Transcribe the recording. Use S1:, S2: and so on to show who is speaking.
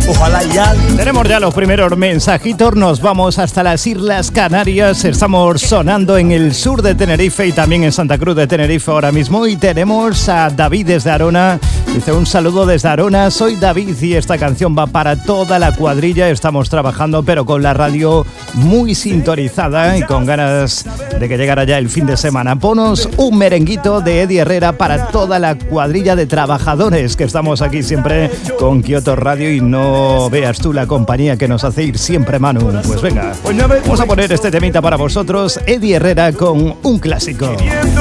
S1: Ojalá ya.
S2: Tenemos ya los primeros mensajitos. Nos vamos hasta las Islas Canarias. Estamos sonando en el sur de Tenerife y también en Santa Cruz de Tenerife ahora mismo. Y tenemos a David desde Arona. Dice: un saludo desde Arona. Soy David y esta canción va para toda la cuadrilla. Estamos trabajando pero con la radio muy sintonizada y con ganas de que llegara ya el fin de semana. Ponos un merenguito de Eddie Herrera para toda la cuadrilla de trabajadores que estamos aquí siempre con Kyoto Radio, y no veas tú la compañía que nos hace ir siempre, Manu. Pues venga, vamos a poner este temita para vosotros, Eddie Herrera con un clásico.